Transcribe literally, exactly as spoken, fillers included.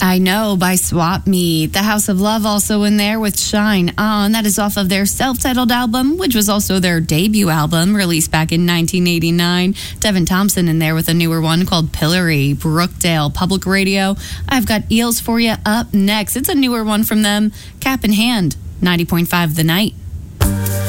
I Know by Swap Meet. The House of Love also in there with Shine On. That is off of their self-titled album, which was also their debut album, released back in nineteen eighty-nine. Devin Thompson in there with a newer one called Pillory. Brookdale Public Radio. I've got Eels for you up next. It's a newer one from them. Cap in Hand, ninety point five The Night.